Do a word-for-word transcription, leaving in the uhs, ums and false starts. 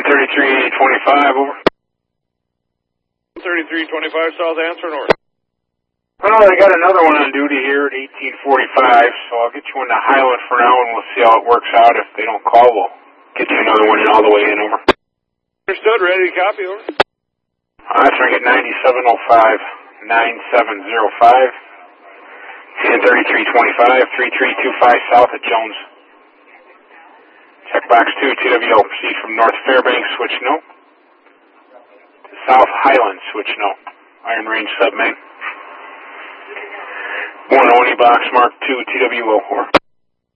thirty-three twenty-five, over. thirty-three twenty-five South, answering over. Well, I got another one on duty here at eighteen forty-five, so I'll get you into Highland for now, and we'll see how it works out. If they don't call, we'll get you another one in all the way in, over. Understood, ready to copy, over. Alright, so I get ninety-seven oh five, ninety-seven oh five, ten thirty-three twenty-five, thirty-three twenty-five South at Jones. Check box two, T W O, proceed from North Fairbanks, switch no. To South Highland, switch no. Iron Range sub main. one oh box mark two, T W O, over.